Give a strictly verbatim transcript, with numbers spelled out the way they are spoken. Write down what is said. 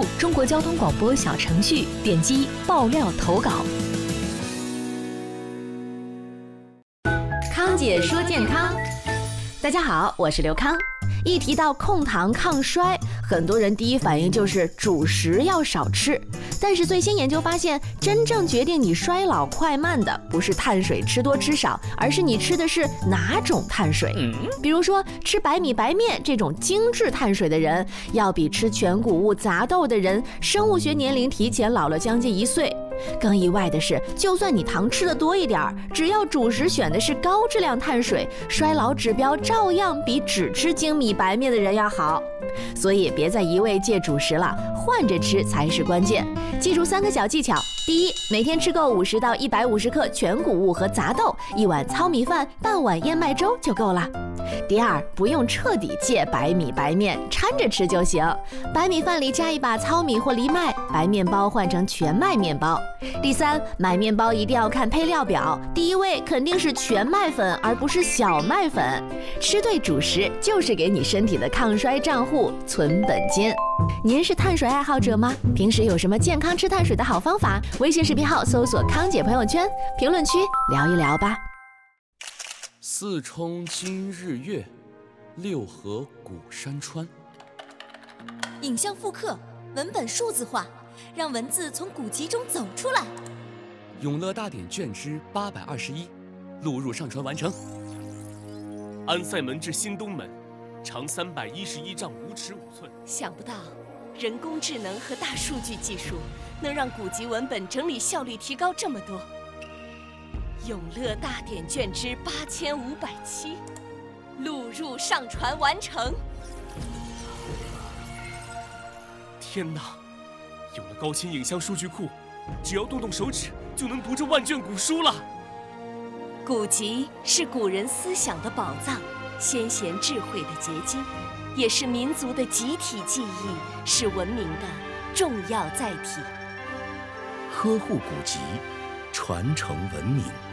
中国交通广播小程序，点击爆料投稿。康姐说健康，大家好，我是刘康。一提到控糖抗衰，很多人第一反应就是主食要少吃。但是最新研究发现，真正决定你衰老快慢的不是碳水吃多吃少，而是你吃的是哪种碳水。比如说吃白米白面这种精致碳水的人，要比吃全谷物杂豆的人生物学年龄提前老了将近一岁。更意外的是，就算你糖吃的多一点，只要主食选的是高质量碳水，衰老指标照样比只吃精米白面的人要好。所以别再一味戒主食了，换着吃才是关键。记住三个小技巧：第一，每天吃够五十到一百五十克全谷物和杂豆，一碗糙米饭，半碗燕麦粥就够了。第二，不用彻底戒白米白面，掺着吃就行。白米饭里加一把糙米或藜麦，白面包换成全麦面包。第三，买面包一定要看配料表，第一位肯定是全麦粉，而不是小麦粉。吃对主食就是给你身体的抗衰账户存本金。您是碳水爱好者吗？平时有什么健康吃碳水的好方法？微信视频号搜索康姐朋友圈，评论区聊一聊吧。 四冲今日月，六合古山川。 影像复刻，文本数字化，让文字从古籍中走出来。 永乐大典卷之八百二十一，录入上传完成。安塞门至新东门，长三百一十一丈五尺五寸。 想不到，人工智能和大数据技术能让古籍文本整理效率提高这么多。永乐大典卷之八千五百七，录入上传完成。 天哪！有了高清影像数据库，只要动动手指就能读这万卷古书了。 古籍是古人思想的宝藏，先贤智慧的结晶，也是民族的集体记忆，是文明的重要载体。 呵护古籍，传承文明。